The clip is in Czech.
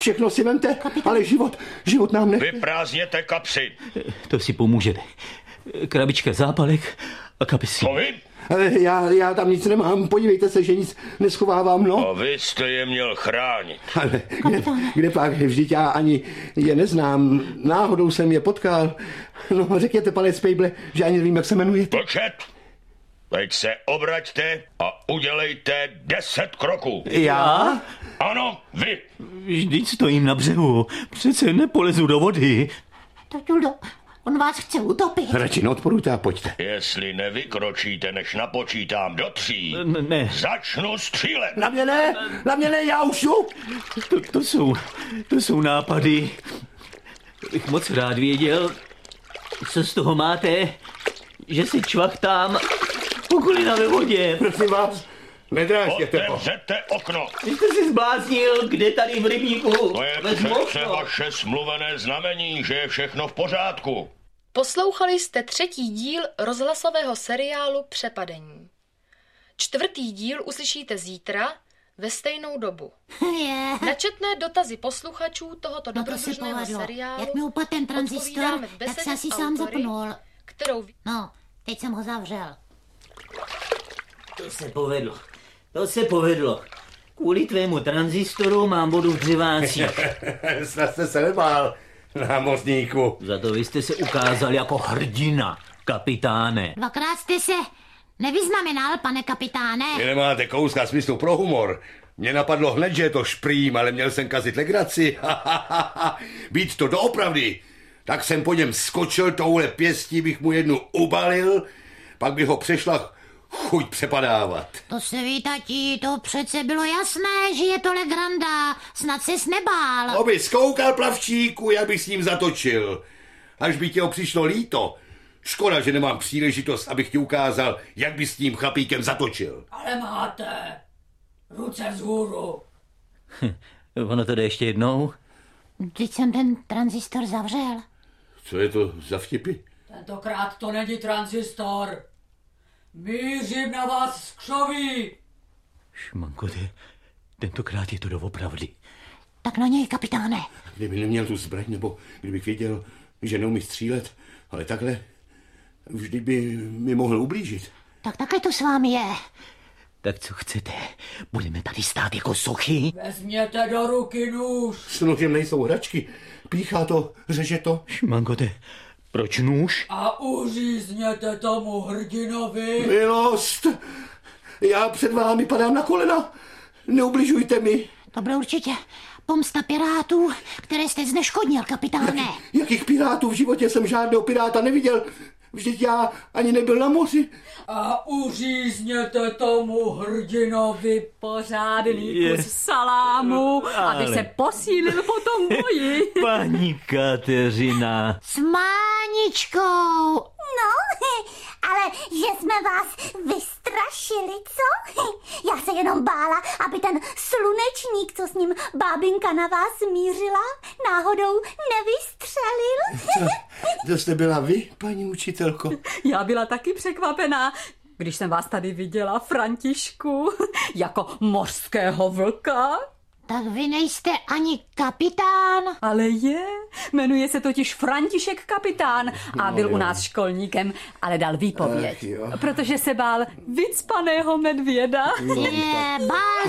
Všechno si vemte, ale život nám nechte. Vyprázdněte kapsy. To si pomůžete. Krabička zápalek a kapesí. Co vy? Ale já tam nic nemám, podívejte se, že nic neschovávám, no. A vy jste je měl chránit. Ale kde pak, vždyť já ani je neznám, náhodou jsem je potkal. No řekněte, pane Spejble, že ani nevím, jak se jmenujete. Počet! Teď se obraťte a udělejte 10 kroků. Já? Ano, vy. Vždyť stojím na břehu, přece nepolezu do vody. Tatuldo, on vás chce utopit. Radši neodporujte a pojďte. Jestli nevykročíte, než napočítám do 3, Ne. začnu střílet. Na mě ne, já už jdu. To jsou nápady. Bych moc rád věděl, co z toho máte, že si čvachtám pokolina ve vodě. Prosím vás, nedrážděte to. Otevřete okno. Vy jste si zbláznil, kde tady v rybníku? To je přece vaše smluvené znamení, že je všechno v pořádku. Poslouchali jste 3. díl rozhlasového seriálu Přepadení. 4. díl uslyšíte zítra ve stejnou dobu. Na četné dotazy posluchačů tohoto dobrodružného seriálu Jak mi upadl ten tranzistor, tak se asi sám zapnul. Kterou... No, teď jsem ho zavřel. To se povedlo. Kvůli tvému tranzistoru mám vodu v dřevácích. Snad jste se nebál, námořníku. Za to vy jste se ukázal jako hrdina, kapitáne. Dvakrát jste se nevyznamenal, pane kapitáne. Vy nemáte kouska smyslu pro humor. Mně napadlo hned, že je to šprým, ale měl jsem kazit legraci. Být to doopravdy. Tak jsem po něm skočil, touhle pěstí bych mu jednu ubalil, pak bych ho přešla chuť přepadávat. To se ví, tati, to přece bylo jasné, že je to legranda. Snad ses nebál. Oby zkoukal, plavčíku, jak bych s ním zatočil. Až by tě ho přišlo líto. Škoda, že nemám příležitost, abych ti ukázal, jak by s tím chlapíkem zatočil. Ale máte. Ruce vzhůru. Ono to jde ještě jednou? Teď jsem ten tranzistor zavřel. Co je to za vtipy? Tentokrát to není tranzistor. Mířím na vás z křoví. Šmankote, tentokrát je to doopravdy. Tak na něj, kapitáne. Kdyby neměl tu zbraň, nebo kdybych věděl, že neumí střílet, ale takhle, vždy by mi mohl ublížit. Tak takhle to s vámi je. Tak co chcete? Budeme tady stát jako sochy? Vezměte do ruky nůž. S nožem nejsou hračky. Píchá to, řeže to. Šmankote, proč nůž? A uřízněte tomu hrdinovi. Milost! Já před vámi padám na kolena. Neubližujte mi. To bylo určitě pomsta pirátů, které jste zneškodnil, kapitáne. Jakých pirátů? V životě jsem žádného piráta neviděl. Vždyť já ani nebyl na moři. A uřízněte tomu hrdinovi pořádný kus salámu, aby se posílil po tom boji. Paní Kateřina. S Máničkou. No, ale že jsme vás vystrašili, co? Já se jenom bála, aby ten slunečník, co s ním bábinka na vás mířila, náhodou nevystřelil. To jste byla vy, paní učitelko? Já byla taky překvapená, když jsem vás tady viděla, Františku, jako mořského vlka. Tak vy nejste ani kapitán? Ale jmenuje se totiž František Kapitán a byl u nás školníkem, ale dal výpověď, protože se bál vycpaného medvěda. Bál